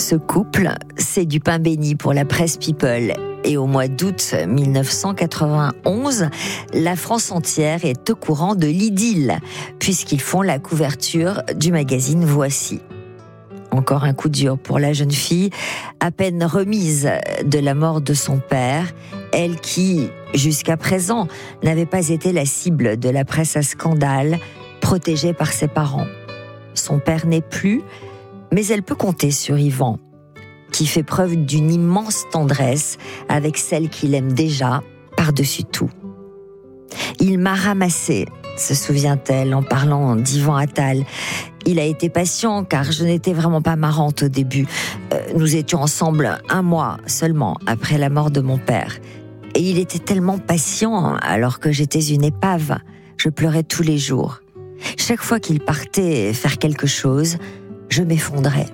Ce couple, c'est du pain béni pour la presse People. Et au mois d'août 1991, la France entière est au courant de l'idylle, puisqu'ils font la couverture du magazine Voici. Encore un coup dur pour la jeune fille, à peine remise de la mort de son père, elle qui, jusqu'à présent, n'avait pas été la cible de la presse à scandale, protégée par ses parents. Son père n'est plus, mais elle peut compter sur Yvan, qui fait preuve d'une immense tendresse avec celle qu'il aime déjà, par-dessus tout. Il m'a ramassée, se souvient-elle en parlant d'Yvan Attal. Il a été patient car je n'étais vraiment pas marrante au début. Nous étions ensemble 1 mois seulement après la mort de mon père. Et il était tellement patient alors que j'étais une épave. Je pleurais tous les jours. Chaque fois qu'il partait faire quelque chose, je m'effondrais.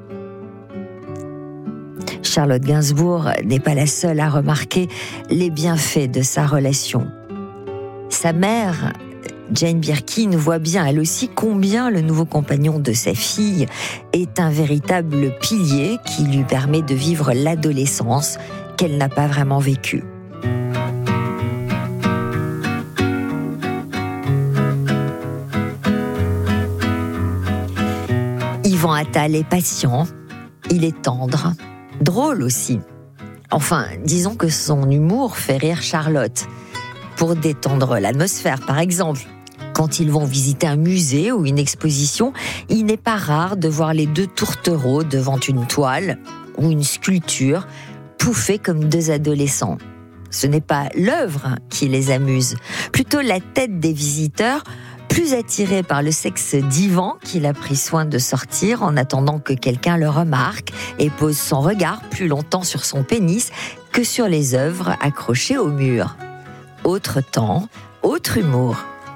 Charlotte Gainsbourg n'est pas la seule à remarquer les bienfaits de sa relation. Sa mère, Jane Birkin, voit bien elle aussi combien le nouveau compagnon de sa fille est un véritable pilier qui lui permet de vivre l'adolescence qu'elle n'a pas vraiment vécue. Yvan Attal est patient, il est tendre, drôle aussi. Enfin, disons que son humour fait rire Charlotte. Pour détendre l'atmosphère, par exemple. Quand ils vont visiter un musée ou une exposition, il n'est pas rare de voir les 2 tourtereaux devant une toile ou une sculpture, pouffés comme 2 adolescents. Ce n'est pas l'œuvre qui les amuse, plutôt la tête des visiteurs, plus attirés par le sexe d'Yvan qu'il a pris soin de sortir en attendant que quelqu'un le remarque et pose son regard plus longtemps sur son pénis que sur les œuvres accrochées au mur. Autre temps, autre humour.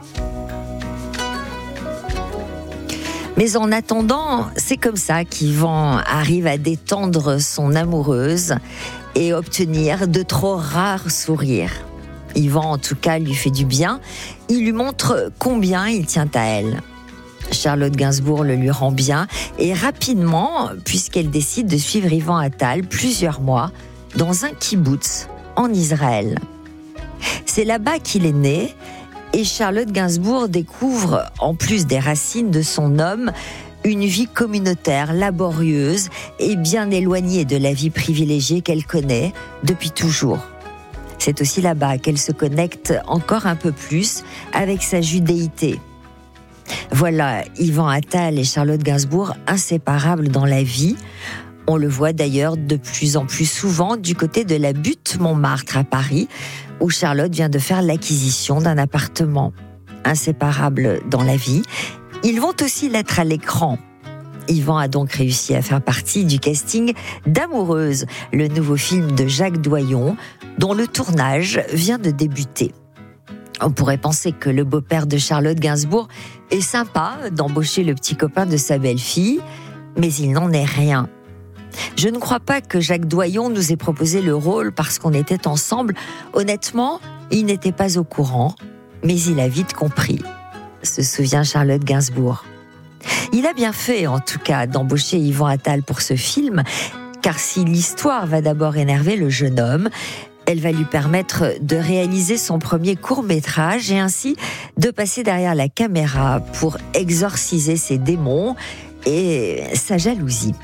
Mais en attendant, c'est comme ça qu'Yvan arrive à détendre son amoureuse et obtenir de trop rares sourires. Yvan, en tout cas, lui fait du bien. Il lui montre combien il tient à elle. Charlotte Gainsbourg le lui rend bien et rapidement, puisqu'elle décide de suivre Yvan Attal plusieurs mois dans un kibboutz en Israël. C'est là-bas qu'il est né et Charlotte Gainsbourg découvre, en plus des racines de son homme, une vie communautaire, laborieuse et bien éloignée de la vie privilégiée qu'elle connaît depuis toujours. C'est aussi là-bas qu'elle se connecte encore un peu plus avec sa judéité. Voilà Yvan Attal et Charlotte Gainsbourg inséparables dans la vie. On le voit d'ailleurs de plus en plus souvent du côté de la butte Montmartre à Paris, où Charlotte vient de faire l'acquisition d'un appartement. Inséparables dans la vie, ils vont aussi l'être à l'écran. Yvan a donc réussi à faire partie du casting d'Amoureuse, le nouveau film de Jacques Doyon, dont le tournage vient de débuter. On pourrait penser que le beau-père de Charlotte Gainsbourg est sympa d'embaucher le petit copain de sa belle-fille, mais il n'en est rien. Je ne crois pas que Jacques Doyon nous ait proposé le rôle parce qu'on était ensemble. Honnêtement, il n'était pas au courant, mais il a vite compris, se souvient Charlotte Gainsbourg. Il a bien fait, en tout cas, d'embaucher Yvan Attal pour ce film, car si l'histoire va d'abord énerver le jeune homme, elle va lui permettre de réaliser son premier court-métrage et ainsi de passer derrière la caméra pour exorciser ses démons et sa jalousie.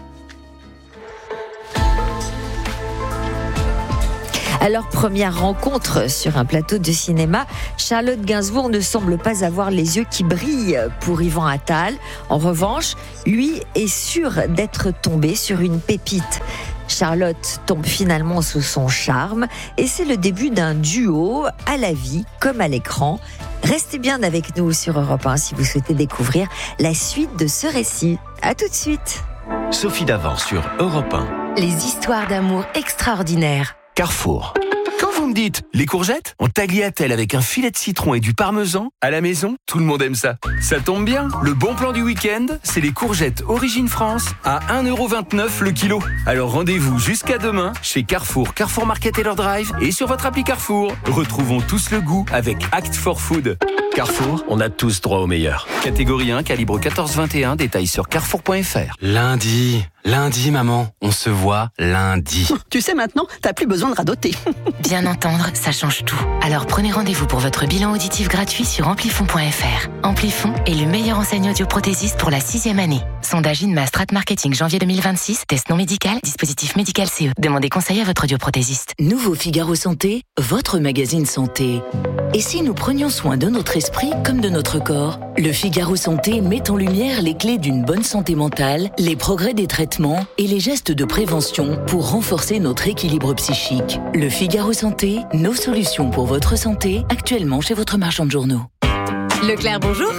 À leur première rencontre sur un plateau de cinéma, Charlotte Gainsbourg ne semble pas avoir les yeux qui brillent pour Yvan Attal. En revanche, lui est sûr d'être tombé sur une pépite. Charlotte tombe finalement sous son charme et c'est le début d'un duo à la vie comme à l'écran. Restez bien avec nous sur Europe 1 si vous souhaitez découvrir la suite de ce récit. À tout de suite. Sophie Davant sur Europe 1. Les histoires d'amour extraordinaires. Carrefour. Quand vous me dites les courgettes en tagliatelle avec un filet de citron et du parmesan à la maison, tout le monde aime ça. Ça tombe bien, le bon plan du week-end, c'est les courgettes Origine France à 1,29€ le kilo. Alors rendez-vous jusqu'à demain chez Carrefour, Carrefour Market et leur drive et sur votre appli Carrefour. Retrouvons tous le goût avec Act for Food. Carrefour, on a tous droit au meilleur. Catégorie 1, calibre 14-21, détails sur carrefour.fr. Lundi, Lundi, maman, on se voit lundi. Tu sais maintenant, t'as plus besoin de radoter. Bien entendre, ça change tout. Alors prenez rendez-vous pour votre bilan auditif gratuit sur amplifon.fr. Amplifon est le meilleur enseignant audioprothésiste pour la 6e année. Sondage INMA Strat Marketing janvier 2026. Test non médical, dispositif médical CE. Demandez conseil à votre audioprothésiste. Nouveau Figaro Santé, votre magazine santé. Et si nous prenions soin de notre esprit comme de notre corps? Le Figaro Santé met en lumière les clés d'une bonne santé mentale, les progrès des traitements et les gestes de prévention pour renforcer notre équilibre psychique. Le Figaro Santé, nos solutions pour votre santé, actuellement chez votre marchand de journaux. Leclerc, bonjour.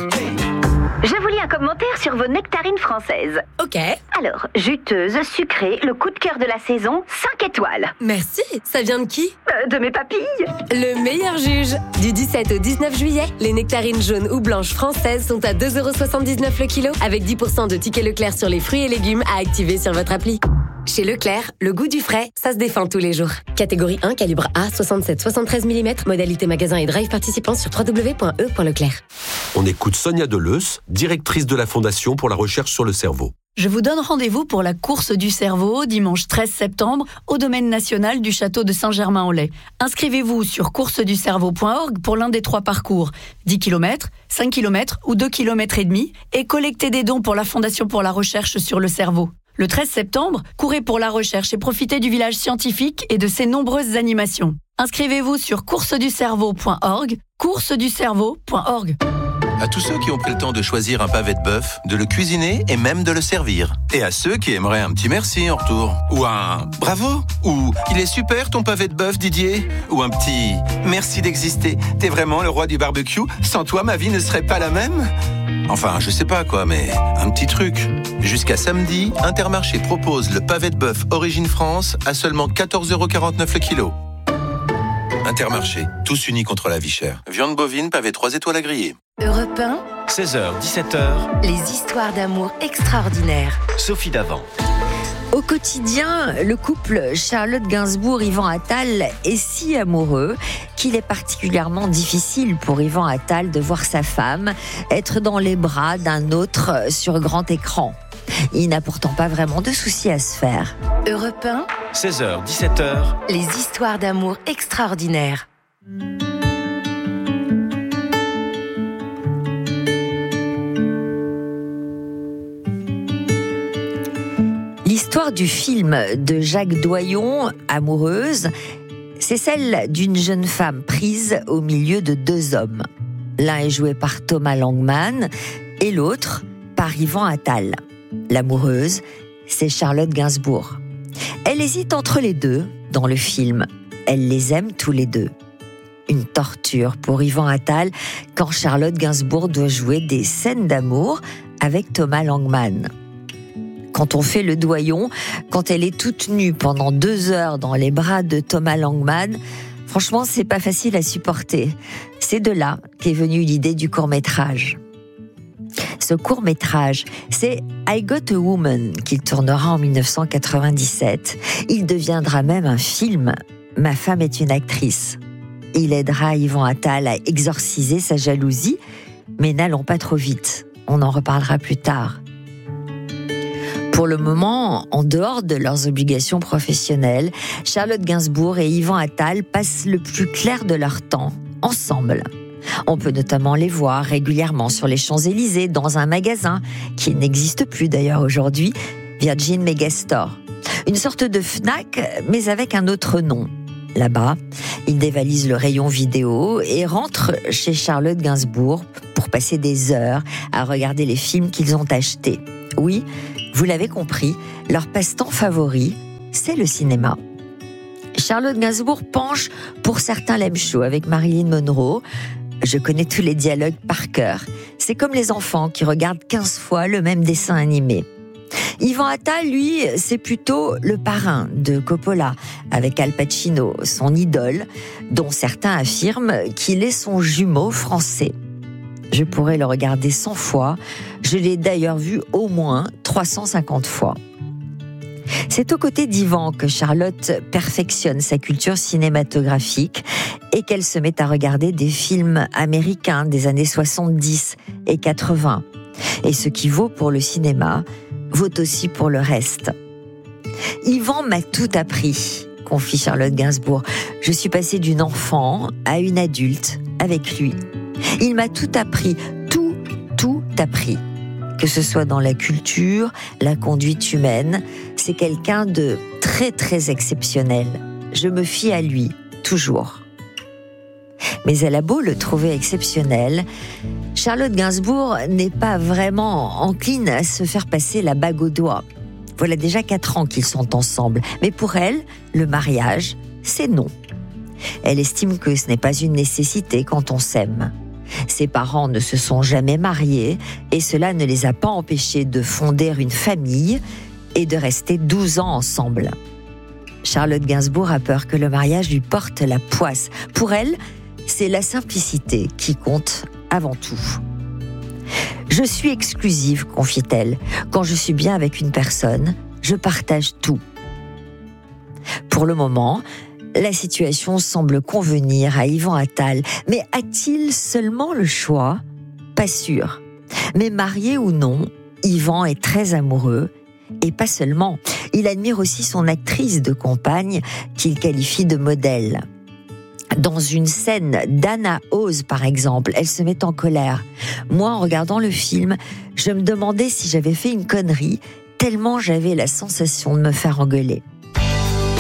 Je vous lis un commentaire sur vos nectarines françaises. Ok. Alors, juteuse, sucrée, le coup de cœur de la saison, 5 étoiles. Merci. Ça vient de qui? De mes papilles. Le meilleur juge. Du 17 au 19 juillet, les nectarines jaunes ou blanches françaises sont à 2,79€ le kilo, avec 10% de tickets Leclerc sur les fruits et légumes à activer sur votre appli. Chez Leclerc, le goût du frais, ça se défend tous les jours. Catégorie 1, calibre A, 67-73 mm, modalité magasin et drive participant sur www.e.leclerc. On écoute Sonia Deleuze, directrice de la Fondation pour la recherche sur le cerveau. Je vous donne rendez-vous pour la course du cerveau, dimanche 13 septembre, au domaine national du château de Saint-Germain-en-Laye. Inscrivez-vous sur courseducerveau.org pour l'un des 3 parcours, 10 km, 5 km ou 2 km et demi, et collectez des dons pour la Fondation pour la recherche sur le cerveau. Le 13 septembre, courez pour la recherche et profitez du village scientifique et de ses nombreuses animations. Inscrivez-vous sur courseducerveau.org, courseducerveau.org. À tous ceux qui ont pris le temps de choisir un pavé de bœuf, de le cuisiner et même de le servir. Et à ceux qui aimeraient un petit merci en retour. Ou un bravo. Ou il est super ton pavé de bœuf, Didier. Ou un petit merci d'exister. T'es vraiment le roi du barbecue. Sans toi, ma vie ne serait pas la même. Enfin, je sais pas quoi, mais un petit truc. Jusqu'à samedi, Intermarché propose le pavé de bœuf Origine France à seulement 14,49€ le kilo. Intermarché, tous unis contre la vie chère. Viande bovine, pavé 3 étoiles à griller. Europe 1, 16h, 17h, les histoires d'amour extraordinaires. Sophie Davant. Au quotidien, le couple Charlotte Gainsbourg-Yvan Attal est si amoureux qu'il est particulièrement difficile pour Yvan Attal de voir sa femme être dans les bras d'un autre sur grand écran. Il n'a pourtant pas vraiment de soucis à se faire. Europe 1, 16h, 17h, les histoires d'amour extraordinaires. L'histoire du film de Jacques Doyon, Amoureuse, c'est celle d'une jeune femme prise au milieu de 2 hommes. L'un est joué par Thomas Langman et l'autre par Yvan Attal. L'amoureuse, c'est Charlotte Gainsbourg. Elle hésite entre les deux dans le film. Elle les aime tous les deux. Une torture pour Yvan Attal quand Charlotte Gainsbourg doit jouer des scènes d'amour avec Thomas Langman. Quand on fait le doyon, quand elle est toute nue pendant 2 heures dans les bras de Thomas Langman, franchement, c'est pas facile à supporter. C'est de là qu'est venue l'idée du court-métrage. Ce court-métrage, c'est I Got a Woman qu'il tournera en 1997. Il deviendra même un film. Ma femme est une actrice. Il aidera Yvan Attal à exorciser sa jalousie, mais n'allons pas trop vite. On en reparlera plus tard. Pour le moment, en dehors de leurs obligations professionnelles, Charlotte Gainsbourg et Yvan Attal passent le plus clair de leur temps, ensemble. On peut notamment les voir régulièrement sur les Champs-Élysées, dans un magasin, qui n'existe plus d'ailleurs aujourd'hui, Virgin Megastore. Une sorte de Fnac, mais avec un autre nom. Là-bas, ils dévalisent le rayon vidéo et rentrent chez Charlotte Gainsbourg pour passer des heures à regarder les films qu'ils ont achetés. Oui, vous l'avez compris, leur passe-temps favori, c'est le cinéma. Charlotte Gainsbourg penche pour certains lame shows avec Marilyn Monroe. Je connais tous les dialogues par cœur. C'est comme les enfants qui regardent 15 fois le même dessin animé. Yvan Attal, lui, c'est plutôt le parrain de Coppola, avec Al Pacino, son idole, dont certains affirment qu'il est son jumeau français. Je pourrais le regarder 100 fois, je l'ai d'ailleurs vu au moins 350 fois. C'est aux côtés d'Yvan que Charlotte perfectionne sa culture cinématographique et qu'elle se met à regarder des films américains des années 70 et 80. Et ce qui vaut pour le cinéma, vaut aussi pour le reste. Yvan m'a tout appris, confie Charlotte Gainsbourg. Je suis passée d'une enfant à une adulte avec lui. Il m'a tout appris, tout appris. Que ce soit dans la culture, la conduite humaine, c'est quelqu'un de très très exceptionnel. Je me fie à lui, toujours. Mais elle a beau le trouver exceptionnel, Charlotte Gainsbourg n'est pas vraiment encline à se faire passer la bague au doigt. Voilà déjà 4 ans qu'ils sont ensemble, mais pour elle, le mariage, c'est non. Elle estime que ce n'est pas une nécessité quand on s'aime. Ses parents ne se sont jamais mariés et cela ne les a pas empêchés de fonder une famille et de rester 12 ans ensemble. Charlotte Gainsbourg a peur que le mariage lui porte la poisse. Pour elle, c'est la simplicité qui compte avant tout. Je suis exclusive, confie-t-elle. Quand je suis bien avec une personne, je partage tout. Pour le moment, la situation semble convenir à Yvan Attal. Mais a-t-il seulement le choix ? Pas sûr. Mais marié ou non, Yvan est très amoureux. Et pas seulement. Il admire aussi son actrice de compagne qu'il qualifie de modèle. Dans une scène d'Anna Oz, par exemple, elle se met en colère. Moi, en regardant le film, je me demandais si j'avais fait une connerie, tellement j'avais la sensation de me faire engueuler.